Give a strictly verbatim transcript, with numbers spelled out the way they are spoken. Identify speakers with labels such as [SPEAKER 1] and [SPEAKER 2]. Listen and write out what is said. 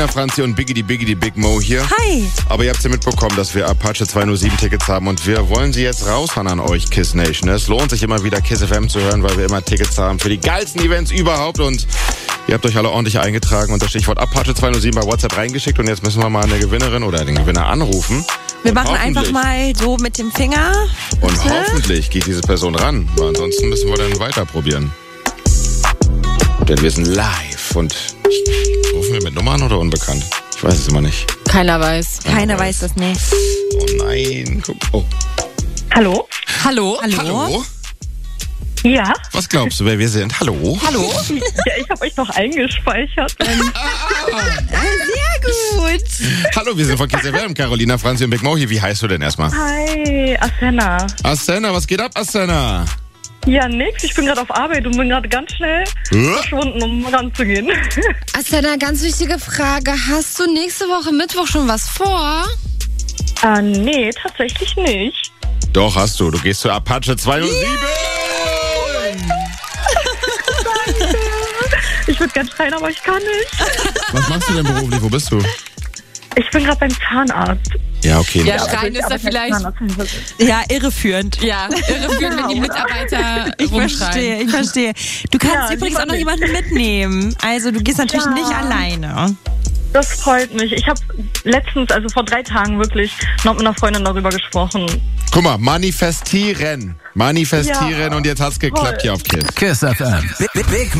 [SPEAKER 1] Franzi und Biggie, die Biggie, die Big Mo hier.
[SPEAKER 2] Hi.
[SPEAKER 1] Aber ihr habt ja mitbekommen, dass wir Apache zweihundertsieben Tickets haben und wir wollen sie jetzt raushauen an euch, Kiss Nation. Es lohnt sich immer wieder Kiss F M zu hören, weil wir immer Tickets haben für die geilsten Events überhaupt und ihr habt euch alle ordentlich eingetragen und das Stichwort Apache zweihundertsieben bei WhatsApp reingeschickt und jetzt müssen wir mal eine Gewinnerin oder den Gewinner anrufen.
[SPEAKER 2] Wir machen einfach mal so mit dem Finger.
[SPEAKER 1] Und
[SPEAKER 2] Bitte?
[SPEAKER 1] hoffentlich geht diese Person ran, weil ansonsten müssen wir dann weiter probieren. Denn wir sind live und rufen wir mit Nummern oder unbekannt? Ich weiß es immer nicht.
[SPEAKER 3] Keiner weiß.
[SPEAKER 2] Keiner weiß das nicht.
[SPEAKER 1] Oh nein, guck. Oh.
[SPEAKER 4] Hallo?
[SPEAKER 3] Hallo?
[SPEAKER 2] Hallo?
[SPEAKER 1] Hallo?
[SPEAKER 4] Ja?
[SPEAKER 1] Was glaubst du, wer wir sind? Hallo?
[SPEAKER 3] Hallo?
[SPEAKER 4] Ja, ich habe euch noch eingespeichert.
[SPEAKER 2] Sehr gut.
[SPEAKER 1] Hallo, wir sind von Kiss F M, Carolina, Franzi und Big Mo hier. Wie heißt du denn erstmal?
[SPEAKER 4] Hi, Asena.
[SPEAKER 1] Asena, was geht ab, Asena?
[SPEAKER 4] Ja, nix. Ich bin gerade auf Arbeit und bin gerade ganz schnell
[SPEAKER 1] Hä?
[SPEAKER 4] verschwunden, um ranzugehen.
[SPEAKER 3] Asena, ganz wichtige Frage. Hast du nächste Woche Mittwoch schon was vor?
[SPEAKER 4] Ah, nee, tatsächlich nicht.
[SPEAKER 1] Doch, hast du. Du gehst zu Apache zweihundertsieben.
[SPEAKER 4] Ich würde gern schreien, aber ich kann nicht.
[SPEAKER 1] Was machst du denn beruflich? Wo bist du?
[SPEAKER 4] Ich bin gerade beim Zahnarzt.
[SPEAKER 1] Ja, okay.
[SPEAKER 3] Ja,
[SPEAKER 1] Ja,
[SPEAKER 3] schreien ist da vielleicht...
[SPEAKER 2] Ja, irreführend.
[SPEAKER 3] Ja, irreführend, wenn die Mitarbeiter
[SPEAKER 2] Ich
[SPEAKER 3] rumschreien.
[SPEAKER 2] verstehe, ich verstehe. Du kannst
[SPEAKER 4] Ja,
[SPEAKER 2] übrigens
[SPEAKER 4] lieber
[SPEAKER 2] auch noch
[SPEAKER 4] nicht.
[SPEAKER 2] jemanden mitnehmen. Also du gehst natürlich
[SPEAKER 4] Ja.
[SPEAKER 2] nicht alleine.
[SPEAKER 4] Das freut mich. Ich habe letztens, also vor drei Tagen wirklich, noch mit einer Freundin darüber gesprochen.
[SPEAKER 1] Guck mal, manifestieren. Manifestieren
[SPEAKER 4] Ja.
[SPEAKER 1] und jetzt hat's geklappt
[SPEAKER 4] Toll.
[SPEAKER 1] hier auf Kiss.
[SPEAKER 5] Kiss F M. Big, Big